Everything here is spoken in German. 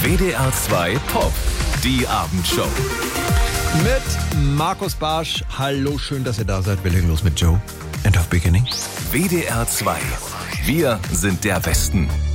WDR 2 Pop, die Abendshow. Mit Markus Barsch. Hallo, schön, dass ihr da seid. Wir legen los mit Joe. End of Beginning. WDR 2. Wir sind der Westen.